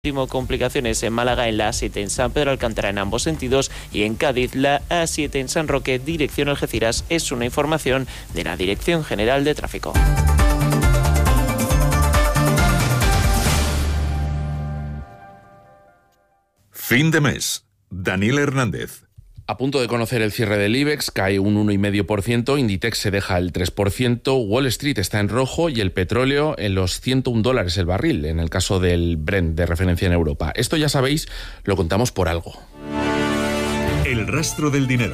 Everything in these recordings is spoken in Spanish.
Complicaciones en Málaga en la A7 en San Pedro Alcántara en ambos sentidos y en Cádiz la A7 en San Roque dirección Algeciras. Es una información de la Dirección General de Tráfico. Fin de mes. Daniel Hernández. A punto de conocer el cierre del IBEX, cae un 1,5%, Inditex se deja el 3%, Wall Street está en rojo y el petróleo en los $101 el barril, en el caso del Brent de referencia en Europa. Esto ya sabéis, lo contamos por algo. El rastro del dinero.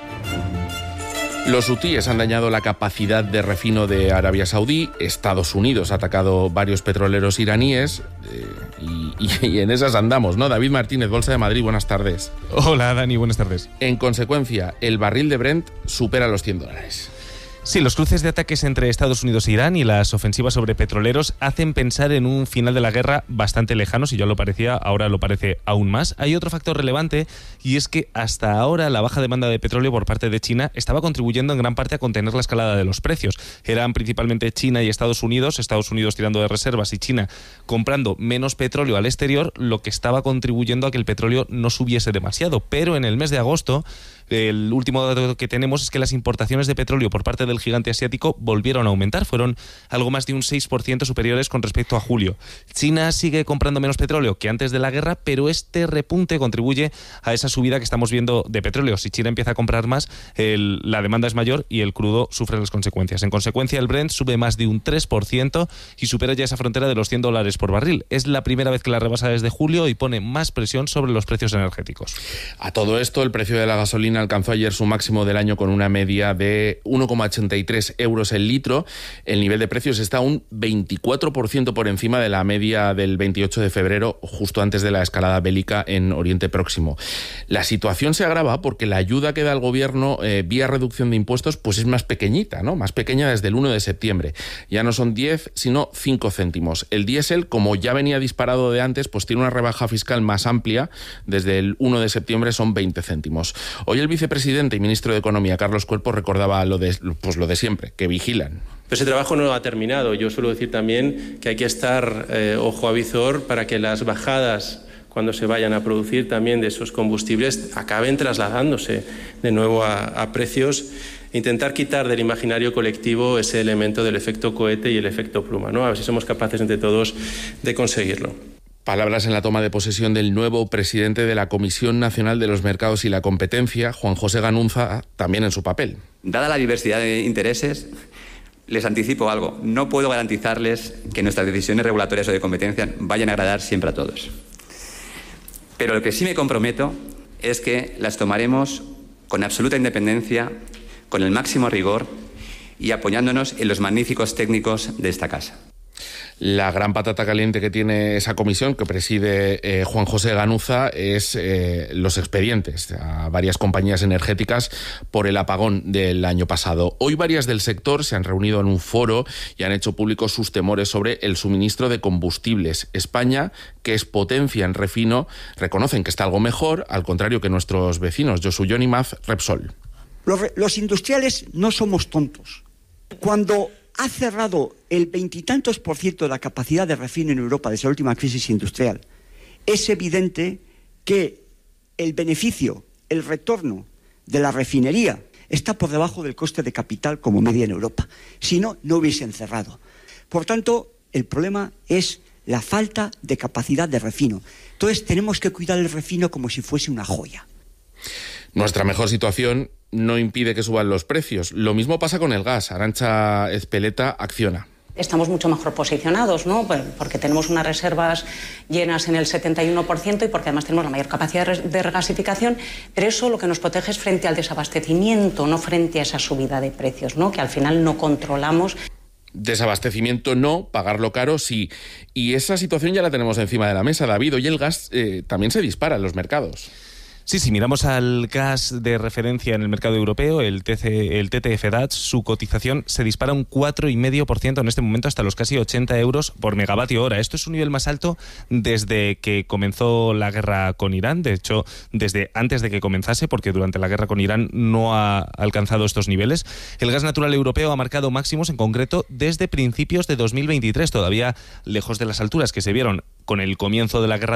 Los hutíes han dañado la capacidad de refino de Arabia Saudí, Estados Unidos ha atacado varios petroleros iraníes y en esas andamos, ¿no? David Martínez, Bolsa de Madrid, buenas tardes. Hola Dani, buenas tardes. En consecuencia, el barril de Brent supera los $100. Sí, los cruces de ataques entre Estados Unidos e Irán y las ofensivas sobre petroleros hacen pensar en un final de la guerra bastante lejano. Si ya lo parecía, ahora lo parece aún más. Hay otro factor relevante y es que hasta ahora la baja demanda de petróleo por parte de China estaba contribuyendo en gran parte a contener la escalada de los precios. Eran principalmente China y Estados Unidos tirando de reservas y China comprando menos petróleo al exterior, lo que estaba contribuyendo a que el petróleo no subiese demasiado. Pero en el mes de agosto, el último dato que tenemos es que las importaciones de petróleo por parte del gigante asiático volvieron a aumentar. Fueron algo más de un 6% superiores con respecto a julio. China sigue comprando menos petróleo que antes de la guerra, pero este repunte contribuye a esa subida que estamos viendo de petróleo. Si China empieza a comprar más, la demanda es mayor y el crudo sufre las consecuencias. En consecuencia, el Brent sube más de un 3% y supera ya esa frontera de los $100 por barril. Es la primera vez que la rebasa desde julio y pone más presión sobre los precios energéticos. A todo esto, el precio de la gasolina alcanzó ayer su máximo del año con una media de 1,83 euros el litro. El nivel de precios está un 24% por encima de la media del 28 de febrero, justo antes de la escalada bélica en Oriente Próximo. La situación se agrava porque la ayuda que da el gobierno vía reducción de impuestos pues es más pequeñita, ¿no? Más pequeña desde el 1 de septiembre. Ya no son 10, sino 5 céntimos. El diésel, como ya venía disparado de antes, pues tiene una rebaja fiscal más amplia. Desde el 1 de septiembre son 20 céntimos. Hoy el vicepresidente y ministro de Economía, Carlos Cuerpo, recordaba lo de siempre, que vigilan. Pero ese trabajo no ha terminado. Yo suelo decir también que hay que estar ojo a visor para que las bajadas, cuando se vayan a producir también de esos combustibles, acaben trasladándose de nuevo a precios. Intentar quitar del imaginario colectivo ese elemento del efecto cohete y el efecto pluma, ¿no? A ver si somos capaces entre todos de conseguirlo. Palabras en la toma de posesión del nuevo presidente de la Comisión Nacional de los Mercados y la Competencia, Juan José Ganuza, también en su papel. Dada la diversidad de intereses, les anticipo algo. No puedo garantizarles que nuestras decisiones regulatorias o de competencia vayan a agradar siempre a todos. Pero lo que sí me comprometo es que las tomaremos con absoluta independencia, con el máximo rigor y apoyándonos en los magníficos técnicos de esta casa. La gran patata caliente que tiene esa comisión que preside Juan José Ganuza es los expedientes a varias compañías energéticas por el apagón del año pasado. Hoy varias del sector se han reunido en un foro y han hecho públicos sus temores sobre el suministro de combustibles. España, que es potencia en refino, reconocen que está algo mejor, al contrario que nuestros vecinos Josu Yonimaz, Repsol. Los industriales no somos tontos. Cuando ha cerrado el 20 y tantos % de la capacidad de refino en Europa desde la última crisis industrial, es evidente que el beneficio, el retorno de la refinería está por debajo del coste de capital como media en Europa. Si no, no hubiesen cerrado. Por tanto, el problema es la falta de capacidad de refino. Entonces tenemos que cuidar el refino como si fuese una joya. Nuestra mejor situación no impide que suban los precios. Lo mismo pasa con el gas. Arantxa Ezpeleta, Acciona. Estamos mucho mejor posicionados, ¿no? Porque tenemos unas reservas llenas en el 71% y porque además tenemos la mayor capacidad de regasificación, pero eso lo que nos protege es frente al desabastecimiento, no frente a esa subida de precios, ¿no? Que al final no controlamos. Desabastecimiento no, pagarlo caro sí. Y esa situación ya la tenemos encima de la mesa, David. Hoy el gas también se dispara en los mercados. Sí, si miramos al gas de referencia en el mercado europeo, el TTF DAX, su cotización se dispara un 4,5% en este momento hasta los casi 80 euros por megavatio hora. Esto es un nivel más alto desde que comenzó la guerra con Irán, de hecho, desde antes de que comenzase, porque durante la guerra con Irán no ha alcanzado estos niveles. El gas natural europeo ha marcado máximos, en concreto, desde principios de 2023, todavía lejos de las alturas que se vieron con el comienzo de la guerra